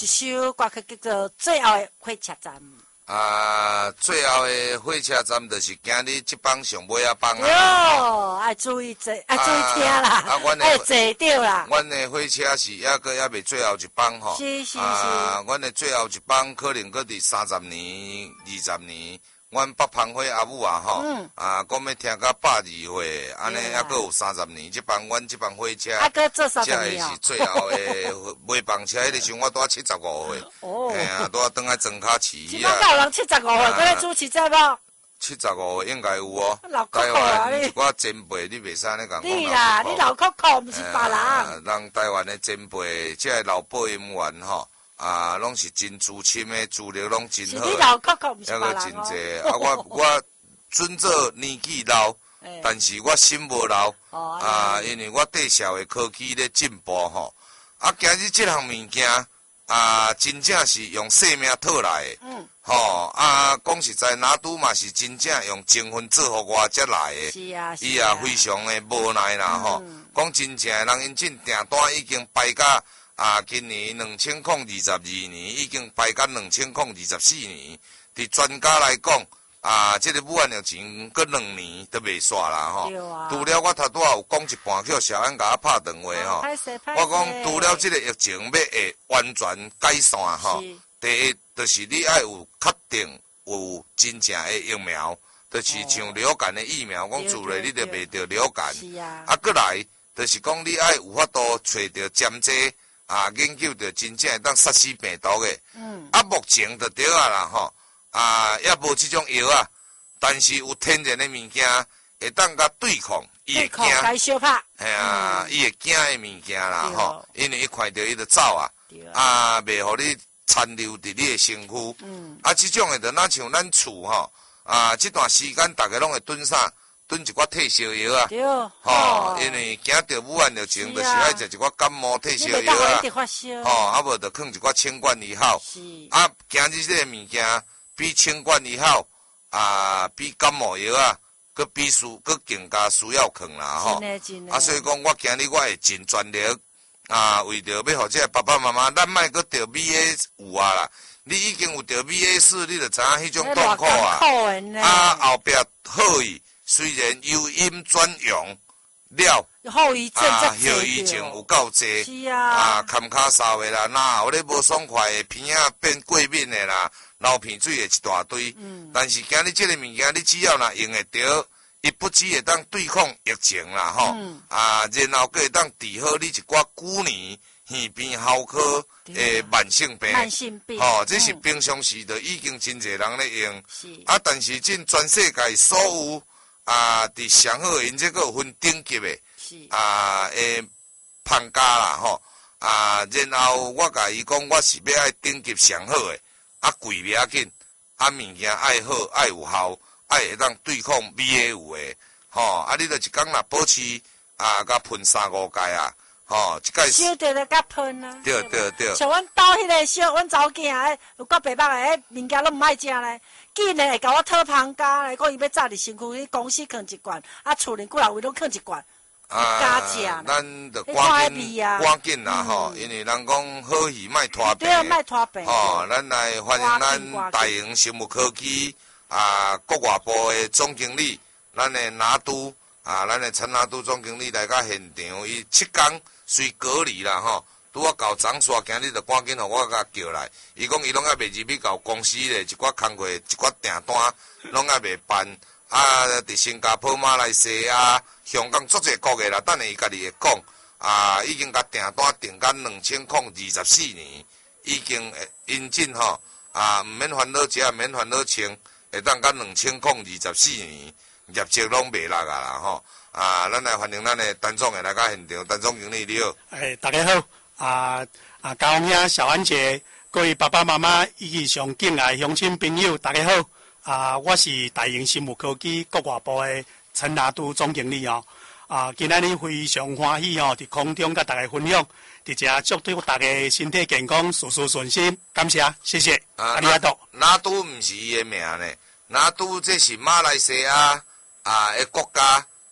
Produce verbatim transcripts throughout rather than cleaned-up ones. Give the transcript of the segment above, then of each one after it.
一首歌曲叫做《最后的火车站》。 啊，最后的火车站就是今日这帮上尾啊帮啊。 哟，爱注意坐，爱注意听啦， 啊，阮的爱坐着啦。 阮的火车是还阁还未最后一班吼。 是是是。 啊，阮的最后一班可能阁伫三十年、二十年。阮北芳火阿母啊吼， 嗯、 啊，讲要听到百二岁，安尼还阁有三十年，这帮阮这帮火车， 还阁做三十年哦。这是最后的卖房车，迄个时候我拄啊七十五岁， 哦， 哎呀，拄啊转来庄卡市啊。 即摆有人七十五岁，搁咧主持节目。 七十五岁应该有哦。 老酷酷啊你！ 一寡前辈你袂使安尼讲。 你啦，你老酷酷，毋是别人。 人台湾的前辈，即个老播音员吼。啊，拢是真资深的，资历拢真好。 是你老壳壳，毋是别人哦。真济啊，我我准做年纪老，但是我心无老。哦。啊，因为我对社会科技咧进步吼。啊，今日这项物件啊，真正是用性命讨来的。嗯。吼啊，讲实在，拿督嘛是真正用情分做互我才来的。 是啊。 伊也非常的无奈啦吼。讲真正，人因真订单已经排甲。啊，今年两千零二十二年已经排到两千零二十四年，伫专家来讲，啊，这个武汉疫情搁两年都袂煞啦吼。除了我头拄仔有讲一半，叫小安甲我拍电话吼，我讲除了这个疫情要会完全改善吼，第一就是你爱有确定有真正的疫苗，就是像流感的疫苗，讲做咧你就袂着流感。啊，搁来就是讲你爱有法度找着针剂。啊，研究着真正会当杀死病毒的，嗯，啊，目前就对啊啦吼，啊，也无即种药啊，但是有天然的物件会当甲对抗，伊会惊， 该小拍， 系啊，伊会惊的物件啦吼，因为伊看到伊就走啊，啊，袂互你残留伫你的身躯，嗯，啊，即种的就若像咱厝吼，啊，即段时间逐个拢会囤啥？囤一寡退烧药啊，吼，因为惊着武汉疫情，就是爱食一寡感冒退烧药啊，吼，啊无就放一寡清冠一号，啊，今日这个物件比清冠一号啊，比感冒药啊，佮比需佮更加需要放啦吼，啊，所以讲我今日我会尽全力啊，为着要互这爸爸妈妈，咱莫佮着 V A 有啊啦，你已经有着 V A 四，你就知影迄种痛苦啊，啊，后壁好伊。虽然由因转用了， 后遗症啊，后遗症有够济， 是啊， 啊，坎卡烧的啦，哪有咧无爽快的鼻仔变过敏的啦，流鼻水的一大堆。嗯，但是今日这个物件，你只要若用会着，伊不只会当对抗疫情啦，吼、嗯，啊，然后佮会当治好你一寡旧年耳鼻喉科的慢性病， 慢性病， 吼、哦，这是平常时就已经真侪人咧用，是啊，但是真全世界所有。啊，伫上好的，因这个有分顶级的，啊，诶，胖家啦吼，啊，然后我甲伊讲，我是要爱顶级上好的，啊，贵袂要紧，啊，物件爱好，爱有效，爱会当对抗 V A 有的，吼，啊，你著一工若保持啊，甲喷三五届啊，吼，一届烧着咧甲喷啊， 对对对， 像阮兜迄个烧，阮查某囝诶，有够白目诶，物件拢毋爱食咧。竟然会甲我讨旁家咧，讲伊要早伫身躯，去公司囥一罐，啊，厝里几人位拢囥一罐，加食。 咱着赶紧赶紧啦吼，因为人讲好戏莫拖病。 对，莫拖病。 吼，咱来欢迎咱大营生物科技啊国外部的总经理，咱的拿督啊，咱的陈拿督总经理来到现场，伊七天随隔离啦吼。拄啊到长沙，今日就赶紧互我甲叫来。伊讲伊拢还未入去到公司咧，一寡工课、一寡订单拢还未办。啊，伫新加坡、马来西亚、香港足侪国个啦，等下伊家己会讲。啊，已经甲订单订到两千零二十四年，已经会引进吼。啊，毋免烦恼食，毋免烦恼穿，会当到两千零二十四年，业绩拢袂落啊啦吼。啊，咱来欢迎咱的陈总个来到现场，陈总经理你好。 诶，大家好。啊啊，高雄兄、小安姐，各位爸爸妈妈以及上敬爱乡亲朋友，大家好！啊，我是大营生物科技国外部的陈拿督总经理哦。啊，今仔日非常欢喜哦，伫空中甲大家分享，伫遮祝福大家身体健康，事事顺心。感谢，谢谢。啊，阿里阿多。 拿督毋是伊的名呢，拿督这是马来西亚啊的国家。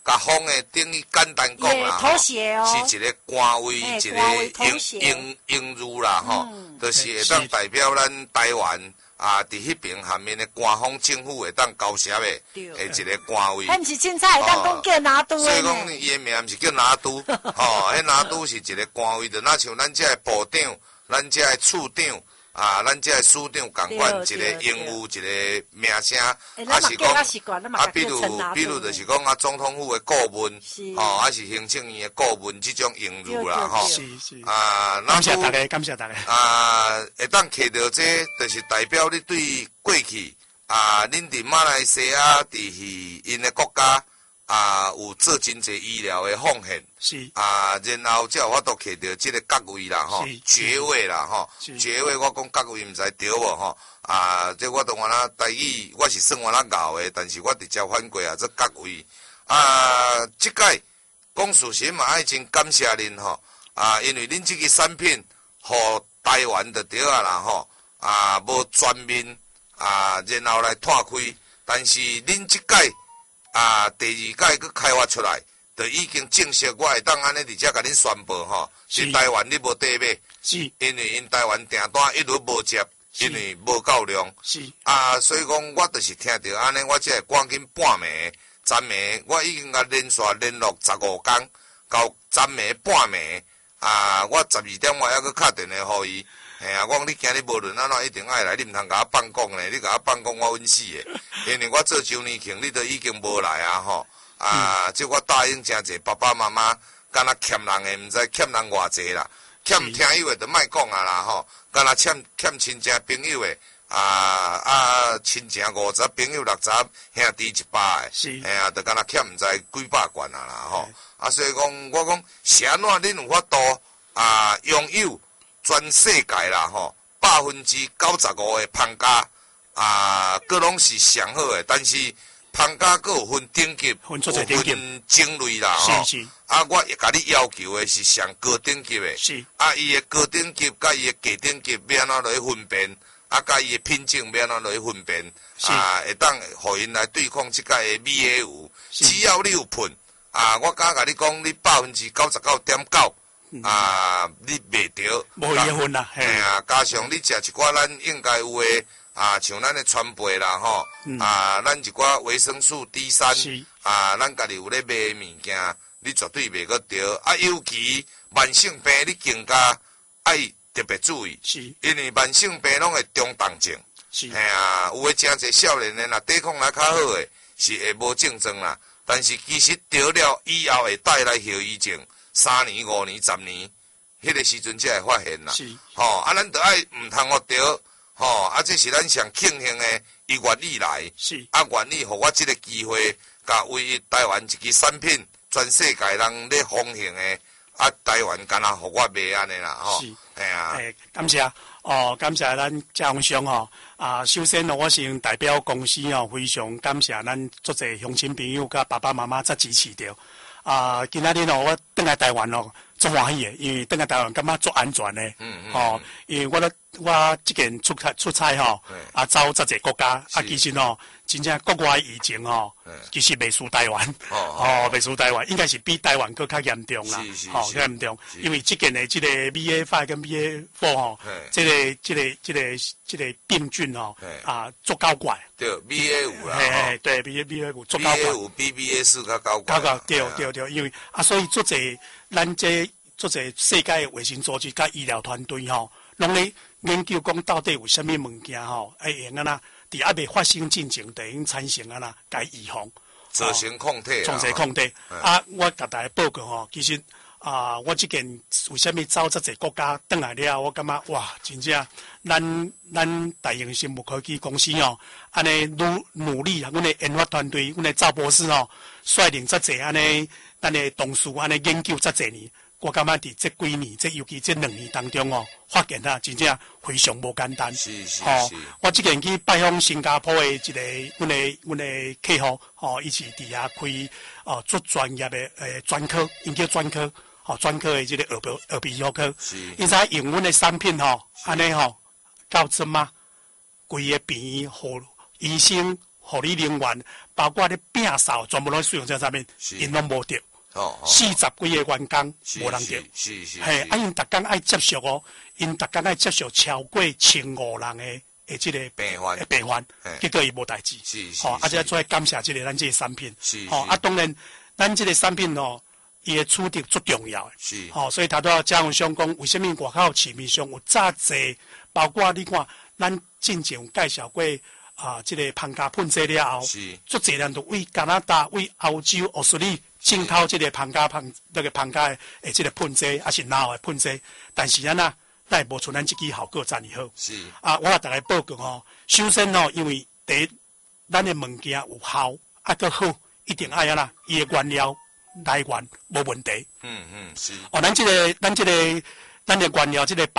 甲风诶，等于简单讲啦， 妥协哦， 是一个官位，一个英英英语啦，吼，就是会当代表咱台湾啊，伫迄边下面诶官方政府会当交涉诶，诶一个官位。 迄毋是凊彩会当讲叫拿督所以讲伊诶名毋是叫拿督，吼，迄拿督是一个官位，就若像咱遮诶部长，咱遮诶处长。啊，咱这署长共款一个英语一个名声，还是讲啊，比如比如就是讲啊，总统府的顾问，吼，还是行政院的顾问，这种英语啦，吼。 是是。 啊， 感谢大家，感谢大家。 啊，会当摕到这，就是代表你对过去啊，恁伫马来西亚伫因的国家。啊，有做真侪医疗的奉献， 是啊，然后才有法度摕到这个爵位啦，吼，爵位啦，吼，爵位我讲爵位毋知对无吼，啊，这我当我啦台语我是算我啦咬的，但是我直接翻过啊，这爵位，啊，即届讲事实嘛爱真感谢恁吼，啊，因为恁这个产品，互台湾就对啊啦吼，啊，无全面啊，然后来拓开，但是恁即届。啊，第二届佮开发出来，就已经正式，我会当安尼伫遮甲恁宣布吼，是台湾你无地买， 是， 因为因台湾订单一律无接，因为无够量， 是， 啊，所以讲我就是听到安尼，我才会赶紧半暝、昨暝，我已经甲连续联络十五天，到昨暝半暝，啊，我十二点我还佮敲电话互伊。嘿啊！我讲你今日无论安怎一定爱来，你毋通甲我放讲咧，你甲我放讲我阮死诶！因为我做周年庆，你都已经无来啊吼！啊，即、嗯、我答应真济爸爸妈妈，敢若欠人诶，毋知欠人偌济啦，欠听友诶就莫讲啊啦吼！敢若欠欠亲戚朋友诶，啊啊亲情五十，朋友六十，兄弟一百诶， 是， 嘿啊，就敢若欠毋知几百罐啊啦吼！啊，所以讲我讲是安怎恁有法度啊拥有？全世界啦吼，百分之九十五的芳家啊，各拢是上好的，但是芳家各有分等级，有分种类啦吼。啊，我甲你要求的是上高等级的， 是啊，伊的高等级甲伊的低等级要安怎来分辨，啊，甲伊的品种要安怎来分辨，啊，会当互因来对抗即个的美 A 五，只要你有喷，啊，我敢甲你讲，你百分之九十九点九。啊，你袂着， 无缘分啦， 嘿啊！加上你食一寡咱应该有诶，啊，像咱诶川贝啦吼，啊，咱一寡维生素 D 三，啊，咱家己有咧买诶物件，你绝对袂个着。啊，尤其慢性病，你更加爱特别注意， 是， 因为慢性病拢会中重症， 是， 嘿啊，有诶真侪少年诶，若抵抗力较好诶，是会无症状啦，但是其实得了以后会带来后遗症。三年、五年、十年，迄个时阵才会发现啦。 是， 吼，啊，咱着爱毋通互着，吼，啊，这是咱上庆幸诶，伊愿意来， 是， 啊，愿意互我即个机会，甲为台湾一支产品，全世界人咧风行诶，啊，台湾敢若互我卖安尼啦，吼， 是， 系啊， 诶，感谢，哦，感谢咱嘉宏兄吼，啊，首先哦，我先代表公司哦，非常感谢咱足侪乡亲朋友甲爸爸妈妈才支持着。啊，今仔日哦，我转来台湾哦，足欢喜诶，因为转来台湾感觉足安全诶。嗯嗯。哦，因为我咧，我即件出差出差吼，啊，走遮济国家，啊，其实哦，真正国外疫情哦，其實未輸台灣，哦，未輸台灣，應該是比台灣更較嚴重啦，哦，較嚴重，因為即件的即個 B A 五 跟 B A 四吼，即個即個即個即個病菌吼，啊，足夠怪。 對 ，B A 五啦， 嘿嘿，對 B A B A 五足夠怪。 B A 五比 B A 四較高怪。 高高，對對對，因為啊，所以足濟咱這足濟世界衛生組織甲醫療團隊吼，攏咧研究講到底有啥物物件吼，會用啊呐。伫還未發生進前，就已經產生啊啦，該預防， 做成控體， 做成控體。啊，我甲大家報告吼，其實啊，我即件為蝦米走遮濟國家轉來了，我感覺哇，真正咱咱大型生物科技公司吼，安尼努努力啊，阮的研發團隊，阮的趙博士吼，率領遮濟安尼，咱的同事安尼研究遮濟年。我感覺佇這幾年，這尤其這兩年當中哦，發現啊，真正非常無簡單。 是是哦，我即個去拜訪新加坡的一個，阮的阮的客戶，哦，伊是佇遐開哦做專業的誒專科，因叫專科，哦專科的即個耳鼻耳鼻喉科。是。因在用阮的產品吼，安尼吼，到陣嘛，規個病，互醫生， 护理人员，包括咧病扫，全部拢使用这上面，因拢无得。 哦， 四十几个员工无人得。 是是。 嘿，啊，因逐工爱接受哦，因逐工爱接受超过千五人的诶，即个病患病患，结果伊无代志。 是是。 吼，啊，再做感谢即个咱即个产品。 是。 吼，啊，当然，咱即个产品哦。伊的处理最重要诶， 是， 吼、哦，所以他都要加强相讲，为什么外口市面上有炸济，包括你看，咱之前有介绍过啊，即、这个芳加喷剂了后， 是， 足济人都为加拿大、为欧洲、澳大利亚进口即个芳加芳那个芳加诶，即个喷剂，还是哪的喷剂，但是安那，但无像咱即支效果遮尔好。 是， 啊，我大家报告吼，首先吼，因为第一，咱的物件有效，啊个好，一定爱安那，伊的原料。来源无问题。 嗯嗯是。 哦，咱这个咱这个咱的原料这个